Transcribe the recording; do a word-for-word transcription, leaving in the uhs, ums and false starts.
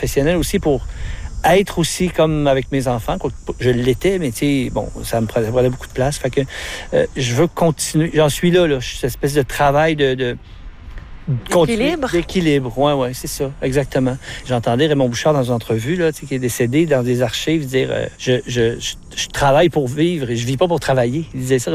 professionnel aussi pour être aussi comme avec mes enfants. Je l'étais, mais tu sais, bon, ça me prenait, ça prenait beaucoup de place. Fait que euh, je veux continuer. J'en suis là, là. Cette espèce de travail de... de D'équilibre. D'équilibre, oui, oui, c'est ça, exactement. J'entendais Raymond Bouchard dans une entrevue, là, qui est décédé, dans des archives, dire euh, je, je, je, je travaille pour vivre et je vis pas pour travailler. Il disait ça.